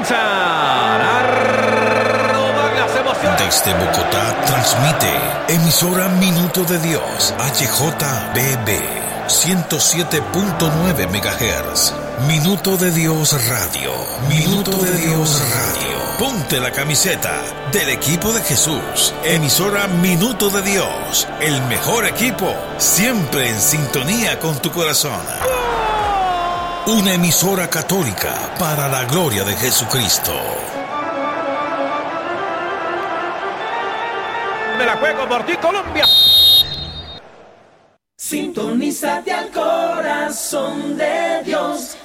comienzan a rodar las emociones. Desde Bogotá transmite emisora Minuto de Dios, HJBB 107.9 MHz. Minuto de Dios Radio. Minuto de Dios Radio. Ponte la camiseta del equipo de Jesús. Emisora Minuto de Dios. El mejor equipo, siempre en sintonía con tu corazón. Una emisora católica para la gloria de Jesucristo. Me la juego por ti, Colombia. Sintonízate al corazón de Dios